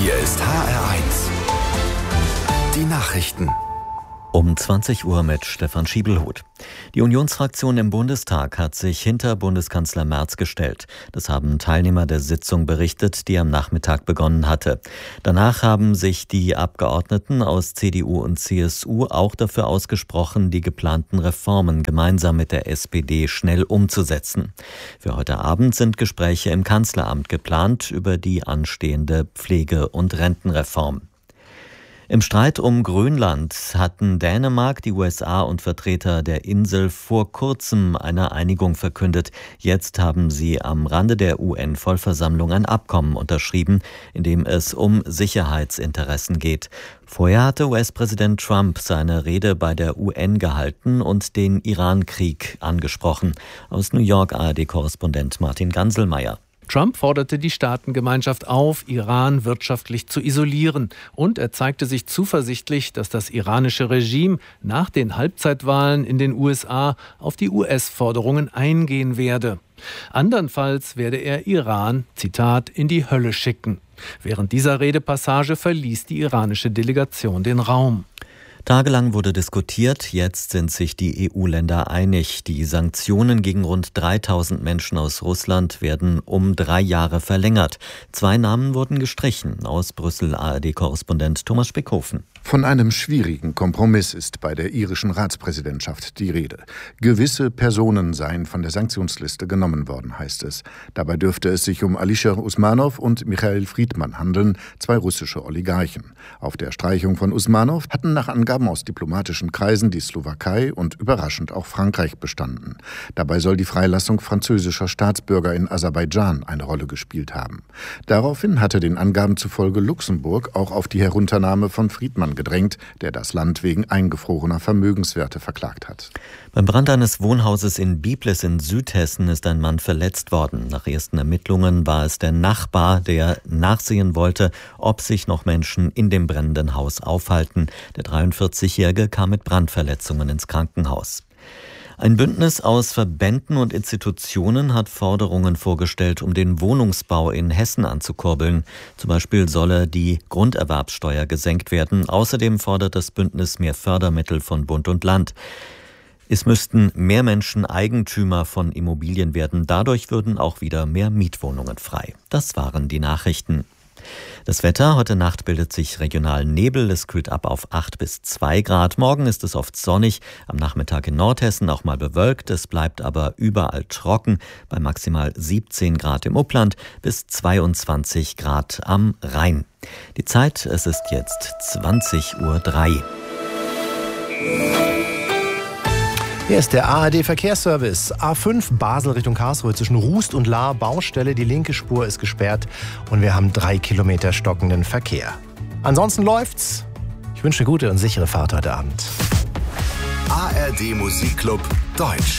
Hier ist HR1. Die Nachrichten. Um 20 Uhr mit Stefan Schiebelhuth. Die Unionsfraktion im Bundestag hat sich hinter Bundeskanzler Merz gestellt. Das haben Teilnehmer der Sitzung berichtet, die am Nachmittag begonnen hatte. Danach haben sich die Abgeordneten aus CDU und CSU auch dafür ausgesprochen, die geplanten Reformen gemeinsam mit der SPD schnell umzusetzen. Für heute Abend sind Gespräche im Kanzleramt geplant über die anstehende Pflege- und Rentenreform. Im Streit um Grönland hatten Dänemark, die USA und Vertreter der Insel vor kurzem eine Einigung verkündet. Jetzt haben sie am Rande der UN-Vollversammlung ein Abkommen unterschrieben, in dem es um Sicherheitsinteressen geht. Vorher hatte US-Präsident Trump seine Rede bei der UN gehalten und den Iran-Krieg angesprochen. Aus New York ARD-Korrespondent Martin Ganselmeier. Trump forderte die Staatengemeinschaft auf, Iran wirtschaftlich zu isolieren. Und er zeigte sich zuversichtlich, dass das iranische Regime nach den Halbzeitwahlen in den USA auf die US-Forderungen eingehen werde. Andernfalls werde er Iran, Zitat, in die Hölle schicken. Während dieser Redepassage verließ die iranische Delegation den Raum. Tagelang wurde diskutiert, jetzt sind sich die EU-Länder einig. Die Sanktionen gegen rund 3000 Menschen aus Russland werden um 3 Jahre verlängert. 2 Namen wurden gestrichen. Aus Brüssel ARD-Korrespondent Thomas Speckhofen. Von einem schwierigen Kompromiss ist bei der irischen Ratspräsidentschaft die Rede. Gewisse Personen seien von der Sanktionsliste genommen worden, heißt es. Dabei dürfte es sich um Alisher Usmanov und Michail Friedman handeln, 2 russische Oligarchen. Auf der Streichung von Usmanov hatten nach Angaben aus diplomatischen Kreisen die Slowakei und überraschend auch Frankreich bestanden. Dabei soll die Freilassung französischer Staatsbürger in Aserbaidschan eine Rolle gespielt haben. Daraufhin hatte den Angaben zufolge Luxemburg auch auf die Herunternahme von Friedman gedrängt, der das Land wegen eingefrorener Vermögenswerte verklagt hat. Beim Brand eines Wohnhauses in Biblis in Südhessen ist ein Mann verletzt worden. Nach ersten Ermittlungen war es der Nachbar, der nachsehen wollte, ob sich noch Menschen in dem brennenden Haus aufhalten. Der 43-Jährige kam mit Brandverletzungen ins Krankenhaus. Ein Bündnis aus Verbänden und Institutionen hat Forderungen vorgestellt, um den Wohnungsbau in Hessen anzukurbeln. Zum Beispiel solle die Grunderwerbssteuer gesenkt werden. Außerdem fordert das Bündnis mehr Fördermittel von Bund und Land. Es müssten mehr Menschen Eigentümer von Immobilien werden. Dadurch würden auch wieder mehr Mietwohnungen frei. Das waren die Nachrichten. Das Wetter: Heute Nacht bildet sich regional Nebel, es kühlt ab auf 8 bis 2 Grad. Morgen ist es oft sonnig, am Nachmittag in Nordhessen auch mal bewölkt. Es bleibt aber überall trocken, bei maximal 17 Grad im Upland bis 22 Grad am Rhein. Die Zeit: es ist jetzt 20:03 Uhr. Hier ist der ARD-Verkehrsservice. A5 Basel Richtung Karlsruhe zwischen Rust und Lahr Baustelle. Die linke Spur ist gesperrt und wir haben 3 Kilometer stockenden Verkehr. Ansonsten läuft's. Ich wünsche eine gute und sichere Fahrt heute Abend. ARD Musikclub Deutsch.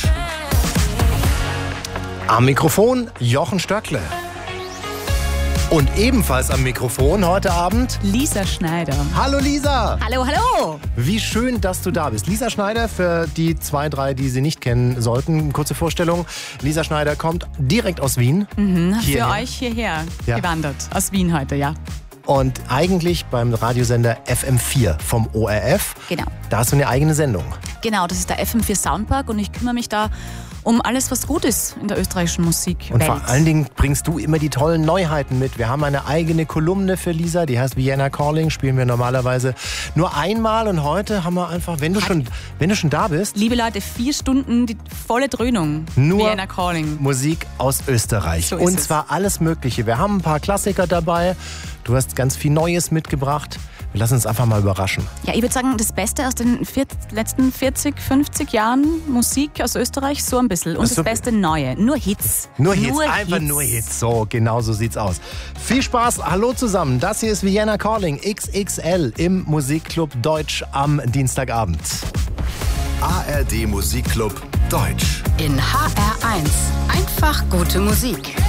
Am Mikrofon Jochen Stöckle. Und ebenfalls am Mikrofon heute Abend Lisa Schneider. Hallo Lisa! Hallo, hallo! Wie schön, dass du da bist. Lisa Schneider, für die 2, 3, die sie nicht kennen sollten, kurze Vorstellung. Lisa Schneider kommt direkt aus Wien. Für euch hierher gewandert. Aus Wien heute, ja. Und eigentlich beim Radiosender FM4 vom ORF. Genau. Da hast du eine eigene Sendung. Genau, das ist der FM4 Soundpark und ich kümmere mich da um alles, was gut ist in der österreichischen Musikwelt. Und vor allen Dingen bringst du immer die tollen Neuheiten mit. Wir haben eine eigene Kolumne für Lisa, die heißt Vienna Calling, spielen wir normalerweise nur einmal und heute haben wir einfach, wenn du schon da bist. Liebe Leute, 4 Stunden, die volle Dröhnung. Nur Vienna Calling. Musik aus Österreich. So ist und zwar alles Mögliche. Wir haben ein paar Klassiker dabei. Du hast ganz viel Neues mitgebracht. Wir lassen uns einfach mal überraschen. Ja, ich würde sagen, das Beste aus den letzten 40, 50 Jahren Musik aus Österreich, so ein bisschen. Und das Beste Neue. Nur Hits. Nur Hits. So, genau so sieht's aus. Viel Spaß. Hallo zusammen. Das hier ist Vienna Calling XXL im Musikclub Deutsch am Dienstagabend. ARD Musikclub Deutsch. In HR1. Einfach gute Musik.